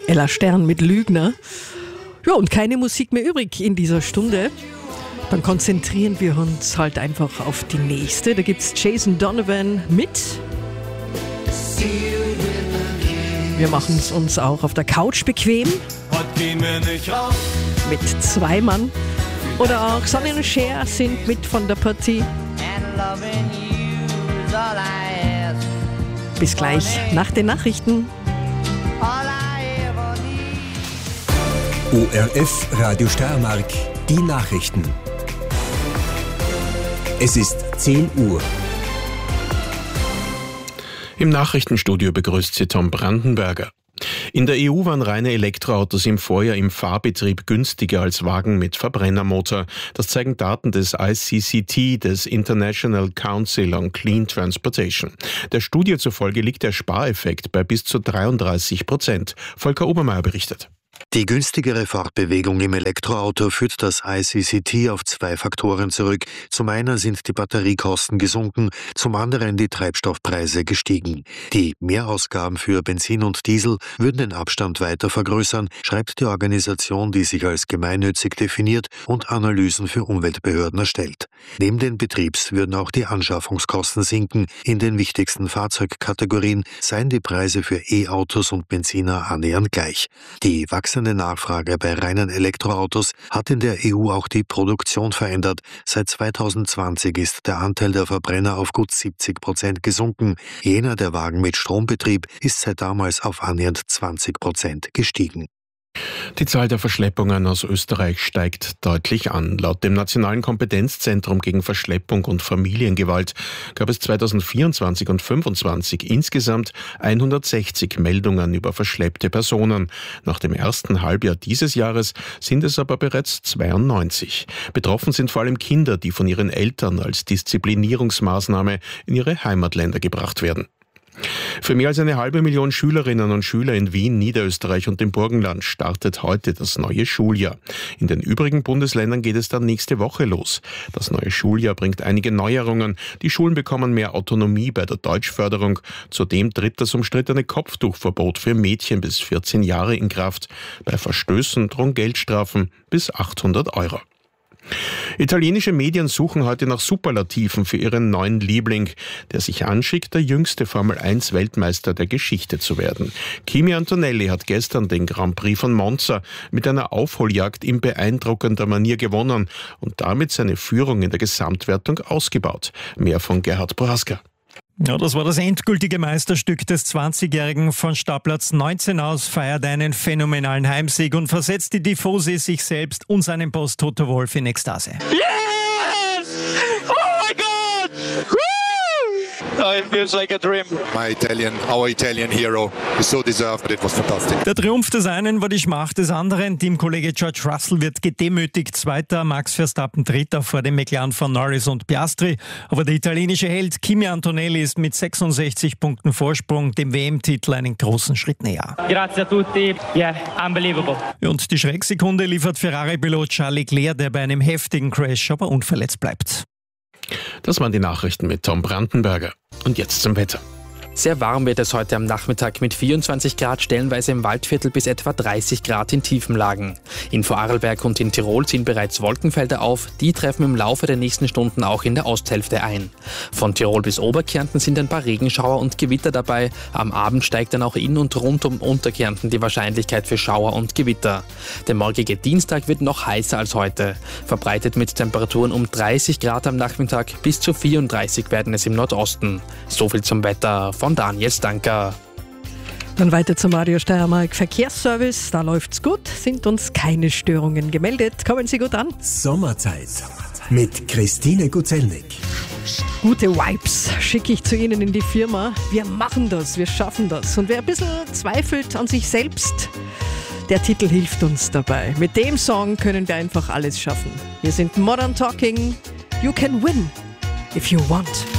Ella Stern mit Lügner. Ja, und keine Musik mehr übrig in dieser Stunde. Dann konzentrieren wir uns halt einfach auf die nächste. Da gibt's Jason Donovan mit. Wir machen es uns auch auf der Couch bequem. Mit 2 Mann. Oder auch Sonny und Cher sind mit von der Partie. Bis gleich nach den Nachrichten. ORF Radio Steiermark, die Nachrichten. Es ist 10 Uhr. Im Nachrichtenstudio begrüßt Sie Tom Brandenberger. In der EU waren reine Elektroautos im Vorjahr im Fahrbetrieb günstiger als Wagen mit Verbrennermotor. Das zeigen Daten des ICCT, des International Council on Clean Transportation. Der Studie zufolge liegt der Spareffekt bei bis zu 33%. Volker Obermeier berichtet. Die günstigere Fortbewegung im Elektroauto führt das ICCT auf 2 Faktoren zurück. Zum einen sind die Batteriekosten gesunken, zum anderen die Treibstoffpreise gestiegen. Die Mehrausgaben für Benzin und Diesel würden den Abstand weiter vergrößern, schreibt die Organisation, die sich als gemeinnützig definiert und Analysen für Umweltbehörden erstellt. Neben den Betriebs würden auch die Anschaffungskosten sinken. In den wichtigsten Fahrzeugkategorien seien die Preise für E-Autos und Benziner annähernd gleich. Die wachsende Nachfrage bei reinen Elektroautos hat in der EU auch die Produktion verändert. Seit 2020 ist der Anteil der Verbrenner auf gut 70% gesunken. Jener der Wagen mit Strombetrieb ist seit damals auf annähernd 20% gestiegen. Die Zahl der Verschleppungen aus Österreich steigt deutlich an. Laut dem Nationalen Kompetenzzentrum gegen Verschleppung und Familiengewalt gab es 2024 und 2025 insgesamt 160 Meldungen über verschleppte Personen. Nach dem ersten Halbjahr dieses Jahres sind es aber bereits 92. Betroffen sind vor allem Kinder, die von ihren Eltern als Disziplinierungsmaßnahme in ihre Heimatländer gebracht werden. Für mehr als 500.000 Schülerinnen und Schüler in Wien, Niederösterreich und dem Burgenland startet heute das neue Schuljahr. In den übrigen Bundesländern geht es dann nächste Woche los. Das neue Schuljahr bringt einige Neuerungen. Die Schulen bekommen mehr Autonomie bei der Deutschförderung. Zudem tritt das umstrittene Kopftuchverbot für Mädchen bis 14 Jahre in Kraft. Bei Verstößen drohen Geldstrafen bis 800 €. Italienische Medien suchen heute nach Superlativen für ihren neuen Liebling, der sich anschickt, der jüngste Formel-1-Weltmeister der Geschichte zu werden. Kimi Antonelli hat gestern den Grand Prix von Monza mit einer Aufholjagd in beeindruckender Manier gewonnen und damit seine Führung in der Gesamtwertung ausgebaut. Mehr von Gerhard Prohaska. Ja, das war das endgültige Meisterstück des 20-Jährigen. Von Startplatz 19 aus feiert einen phänomenalen Heimsieg und versetzt die Tifosi, sich selbst und seinen Boss Toto Wolff in Ekstase. Yes! Oh my God! Woo! Oh, it feels like a dream. Our Italian hero is so deserved, but it was fantastic. Der Triumph des einen war die Schmach des anderen. Teamkollege George Russell wird gedemütigt. Zweiter, Max Verstappen Dritter vor dem McLaren von Norris und Piastri. Aber der italienische Held Kimi Antonelli ist mit 66 Punkten Vorsprung dem WM-Titel einen großen Schritt näher. Grazie a tutti. Yeah, unbelievable. Und die Schrecksekunde liefert Ferrari-Pilot Charles Leclerc, der bei einem heftigen Crash aber unverletzt bleibt. Das waren die Nachrichten mit Tom Brandenberger. Und jetzt zum Wetter. Sehr warm wird es heute am Nachmittag mit 24 Grad, stellenweise im Waldviertel bis etwa 30 Grad in tiefen Lagen. In Vorarlberg und in Tirol ziehen bereits Wolkenfelder auf, die treffen im Laufe der nächsten Stunden auch in der Osthälfte ein. Von Tirol bis Oberkärnten sind ein paar Regenschauer und Gewitter dabei. Am Abend steigt dann auch in und rund um Unterkärnten die Wahrscheinlichkeit für Schauer und Gewitter. Der morgige Dienstag wird noch heißer als heute. Verbreitet mit Temperaturen um 30 Grad am Nachmittag, bis zu 34 werden es im Nordosten. Soviel zum Wetter von Daniel Stanker. Dann weiter zum Radio Steiermark Verkehrsservice. Da läuft's gut, sind uns keine Störungen gemeldet. Kommen Sie gut an. Sommerzeit mit Christine Guzelnik. Gute Vibes schicke ich zu Ihnen in die Firma. Wir machen das, wir schaffen das. Und wer ein bisschen zweifelt an sich selbst, der Titel hilft uns dabei. Mit dem Song können wir einfach alles schaffen. Wir sind Modern Talking. You can win if you want.